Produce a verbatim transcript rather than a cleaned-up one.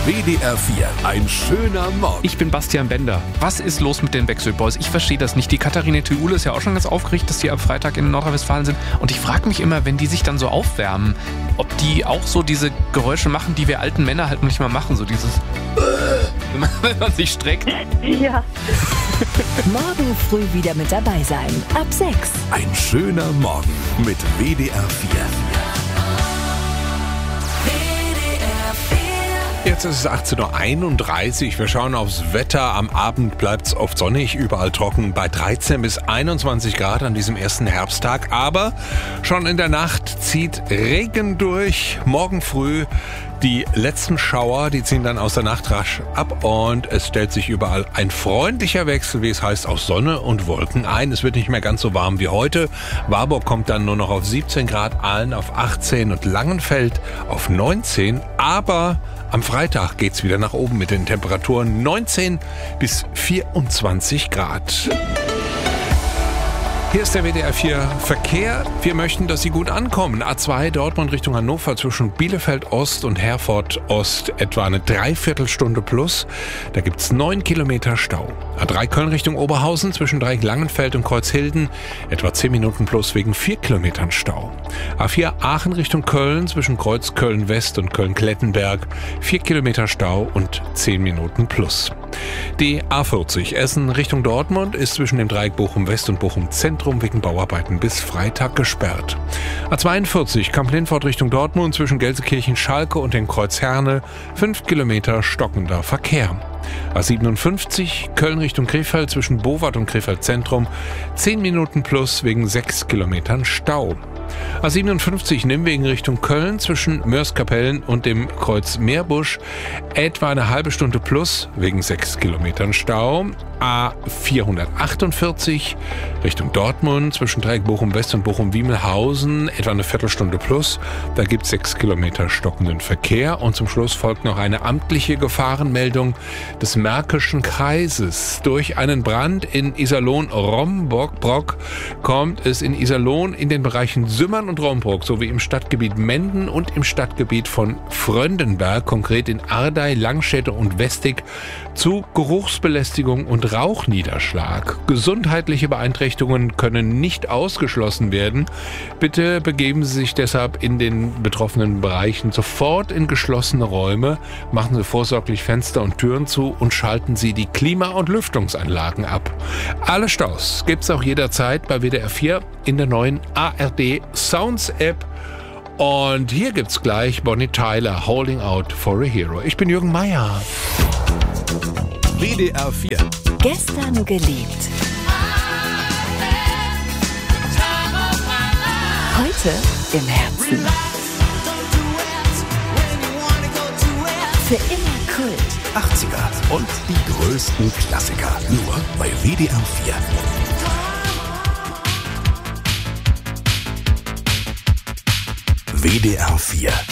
W D R vier, ein schöner Morgen. Ich bin Bastian Bender. Was ist los mit den Backstreet Boys? Ich verstehe das nicht. Die Katharina Thiule ist ja auch schon ganz aufgeregt, dass die ab Freitag in Nordrhein-Westfalen sind. Und ich frage mich immer, wenn die sich dann so aufwärmen, ob die auch so diese Geräusche machen, die wir alten Männer halt manchmal machen. So dieses, wenn man sich streckt. Ja. Morgen früh wieder mit dabei sein. Ab sechs. Ein schöner Morgen mit W D R vier. Jetzt ist es achtzehn Uhr einunddreißig. Wir schauen aufs Wetter. Am Abend bleibt es oft sonnig, überall trocken bei dreizehn bis einundzwanzig Grad an diesem ersten Herbsttag. Aber schon in der Nacht zieht Regen durch. Morgen früh die letzten Schauer, die ziehen dann aus der Nacht rasch ab und es stellt sich überall ein freundlicher Wechsel, wie es heißt, aus Sonne und Wolken ein. Es wird nicht mehr ganz so warm wie heute. Warburg kommt dann nur noch auf siebzehn Grad, Aalen auf achtzehn und Langenfeld auf neunzehn. Aber am Freitag geht's wieder nach oben mit den Temperaturen neunzehn bis vierundzwanzig Grad. Hier ist der W D R vier Verkehr. Wir möchten, dass Sie gut ankommen. A zwei Dortmund Richtung Hannover zwischen Bielefeld Ost und Herford Ost etwa eine Dreiviertelstunde plus. Da gibt's neun Kilometer Stau. A drei Köln Richtung Oberhausen zwischen Dreieck Langenfeld und Kreuzhilden etwa zehn Minuten plus wegen vier Kilometern Stau. A vier Aachen Richtung Köln zwischen Kreuz Köln West und Köln Klettenberg vier Kilometer Stau und zehn Minuten plus. Die A vierzig Essen Richtung Dortmund ist zwischen dem Dreieck Bochum West und Bochum Zentrum wegen Bauarbeiten bis Freitag gesperrt. A zweiundvierzig Kamp-Lindfort Richtung Dortmund zwischen Gelsenkirchen-Schalke und dem Kreuz Herne fünf Kilometer stockender Verkehr. A siebenundfünfzig Köln Richtung Krefeld zwischen Bowart und Krefeld Zentrum zehn Minuten plus wegen sechs Kilometern Stau. A siebenundfünfzig Nimwegen Richtung Köln zwischen Mörs-Kapellen und dem Kreuz Meerbusch etwa eine halbe Stunde plus wegen sechs Kilometern Stau. A vierhundertachtundvierzig Richtung Dortmund zwischen Dreieck Bochum West und Bochum Wiemelhausen etwa eine Viertelstunde plus. Da gibt es sechs Kilometer stockenden Verkehr. Und zum Schluss folgt noch eine amtliche Gefahrenmeldung des Märkischen Kreises. Durch einen Brand in Iserlohn-Rombrock kommt es in Iserlohn in den Bereichen Sümmern und Rombrock sowie im Stadtgebiet Menden und im Stadtgebiet von Fröndenberg, konkret in Ardey, Langstädte und Westig, zu Geruchsbelästigung und Rauchniederschlag. Gesundheitliche Beeinträchtigungen können nicht ausgeschlossen werden. Bitte begeben Sie sich deshalb in den betroffenen Bereichen sofort in geschlossene Räume, machen Sie vorsorglich Fenster und Türen zu und schalten Sie die Klima- und Lüftungsanlagen ab. Alle Staus gibt's auch jederzeit bei W D R vier in der neuen A R D Sounds App. Und hier gibt's gleich Bonnie Tyler, Holding Out for a Hero. Ich bin Jürgen Meier. W D R vier. Gestern geliebt. Heute im Herzen. Für immer Kult. achtziger und die größten Klassiker. Nur bei W D R vier. W D R vier.